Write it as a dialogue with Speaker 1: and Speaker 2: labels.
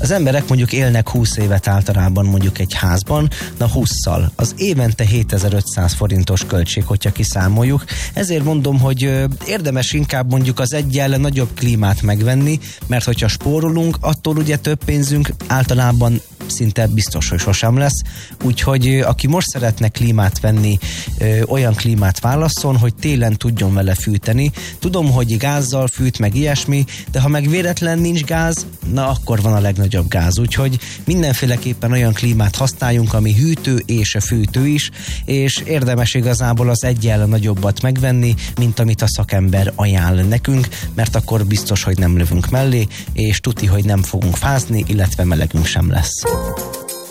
Speaker 1: Az emberek mondjuk élnek 20 évet általában mondjuk egy házban, na 20-szal. Az évente 7500 forintos költség, hogyha kiszámoljuk. Ezért mondom, hogy érdemes inkább mondjuk az eggyel nagyobb klímát megvenni, mert hogyha spórolunk, attól ugye több pénzünk általában szinte biztos, hogy sosem lesz. Úgyhogy aki most szeretne klímát venni, olyan klímát válasszon, hogy télen tudjon vele fűteni. Tudom, hogy gázzal fűt, meg ilyesmi, de ha meg véletlen nincs gáz, na akkor van a legnagyobb gáz. Úgyhogy mindenféleképpen olyan klímát használjunk, ami hűtő és fűtő is, és érdemes igazából az eggyel nagyobbat megvenni, mint amit a szakember ajánl nekünk, mert akkor biztos, hogy nem lövünk mellé, és tuti, hogy nem fogunk fázni, illetve melegünk sem lesz.